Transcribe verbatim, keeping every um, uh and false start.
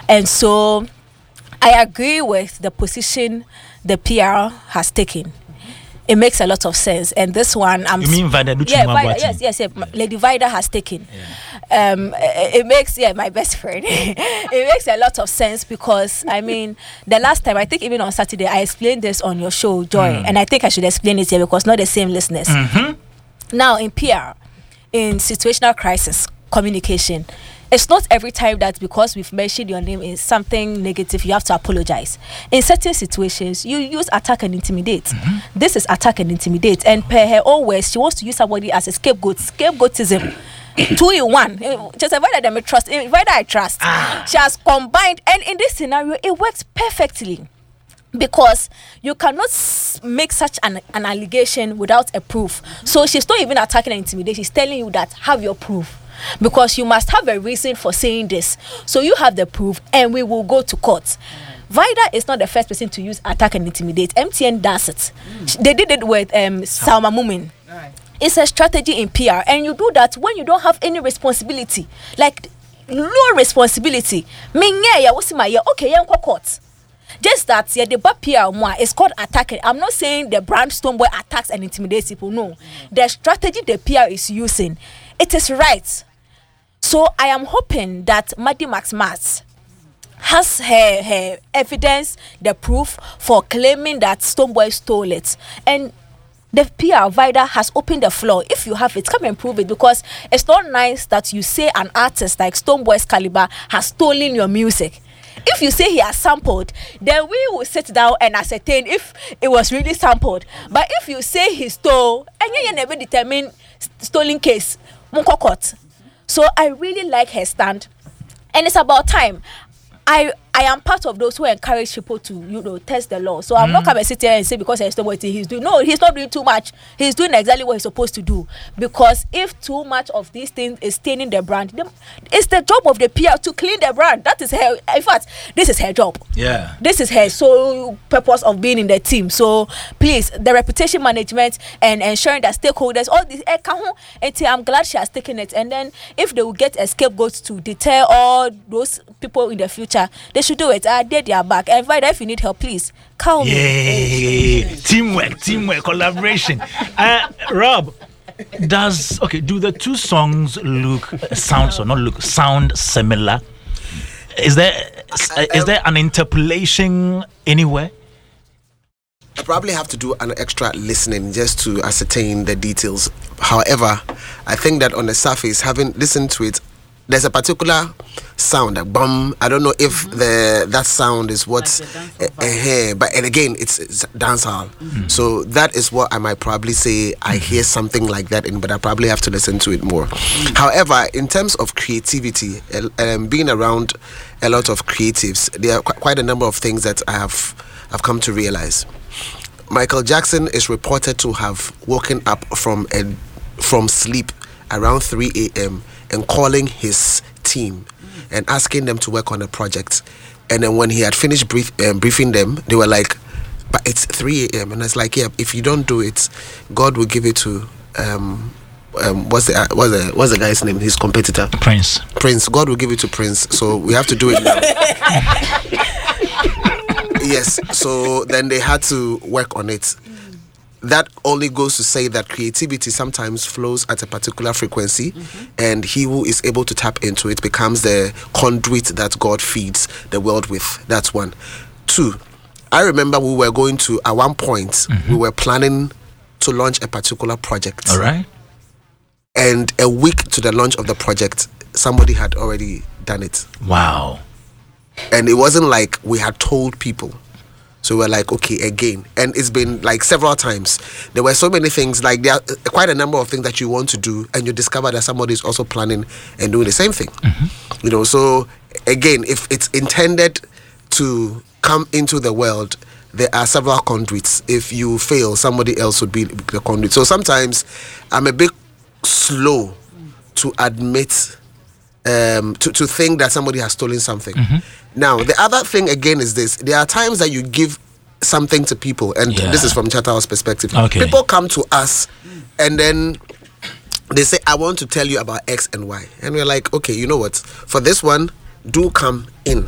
And so I agree with the position the P R has taken. It makes a lot of sense. And this one, I'm you mean Vida? Yeah, Vida, yes, yes, yes. Lady Vida has taken. Yeah. Um, it, it makes yeah my best friend. It makes a lot of sense because I mean the last time I think even on Saturday I explained this on your show Joy, mm. and I think I should explain it here because not the same listeners. Mm-hmm. Now in P R, in situational crisis communication, it's not every time that because we've mentioned your name is something negative, you have to apologize. In certain situations, you use attack and intimidate. Mm-hmm. This is attack and intimidate. And per her own words, she wants to use somebody as a scapegoat. Scapegoatism. Two in one. Just avoid them trust. Avoid I trust. Ah. She has combined. And in this scenario, it works perfectly. Because you cannot make such an, an allegation without a proof. Mm-hmm. So she's not even attacking and intimidating. She's telling you that have your proof. Because you must have a reason for saying this. So you have the proof and we will go to court. Mm. Vida is not the first person to use attack and intimidate. M T N does it. Mm. They did it with um, Salma Mumin. Right. It's a strategy in P R. And you do that when you don't have any responsibility. Like, no responsibility. Okay, yeah, court. Just that, yeah, the bad P R more is called attacking. I'm not saying the brand Stonebwoy attacks and intimidates people. No. Mm. The strategy the P R is using, it is right. So I am hoping that Maddie Max Mars has her, her evidence, the proof for claiming that Stonebwoy stole it. And the P R Vida has opened the floor. If you have it, come and prove it, because it's not nice that you say an artist like Stonebwoy's caliber has stolen your music. If you say he has sampled, then we will sit down and ascertain if it was really sampled. But if you say he stole, and you never determine stolen case, Munko court. So I really like her stand, and it's about time. I I am part of those who encourage people to, you know, test the law. So I'm mm. not coming to sit here and say because he's doing what he's doing. No, he's not doing too much. He's doing exactly what he's supposed to do. Because if too much of these things is staining the brand, then it's the job of the P R to clean the brand. That is her. In fact, this is her job. Yeah. This is her sole purpose of being in the team. So please, the reputation management and ensuring that stakeholders, all this, I'm glad she has taken it. And then if they will get a scapegoat to deter all those people in the future, they should do it. I did their back. And Vida, if you need help, please call me. Yay! Teamwork, teamwork, collaboration. Uh, Rob, does okay? Do the two songs look sound or not look sound similar? Is there uh, is there an interpolation anywhere? I probably have to do an extra listening just to ascertain the details. However, I think that on the surface, having listened to it, there's a particular sound, a bum. I don't know if mm-hmm. the that sound is what, like uh, uh, but and again, it's, it's dancehall. Mm-hmm. So that is what I might probably say. I hear something like that, in, but I probably have to listen to it more. Mm-hmm. However, in terms of creativity, uh, um, being around a lot of creatives, there are qu- quite a number of things that I have I've come to realize. Michael Jackson is reported to have woken up from a, from sleep around three a.m. and calling his team mm. and asking them to work on a project. And then when he had finished brief, um, briefing them, they were like, but it's three a.m. And it's like, yeah, if you don't do it, God will give it to, um, um, what's, the, uh, what's, the, what's the guy's name, his competitor? Prince. Prince. God will give it to Prince. So we have to do it now. Yes. So then they had to work on it. That only goes to say that creativity sometimes flows at a particular frequency, mm-hmm. and he who is able to tap into it becomes the conduit that God feeds the world with. That's one. Two, I remember we were going to, at one point, mm-hmm. we were planning to launch a particular project. All right. And a week to the launch of the project, somebody had already done it. Wow. And it wasn't like we had told people. So we're like, okay, again. And it's been like several times. There were so many things, like there are quite a number of things that you want to do, and you discover that somebody is also planning and doing the same thing. Mm-hmm. You know, so again, if it's intended to come into the world, there are several conduits. If you fail, somebody else would be the conduit. So sometimes I'm a bit slow to admit Um, to, to think that somebody has stolen something. Mm-hmm. Now, the other thing again is this. There are times that you give something to people, and yeah. this is from Chatter's perspective. Okay. People come to us and then they say, I want to tell you about X and Y. And we're like, okay, you know what? For this one, do come in.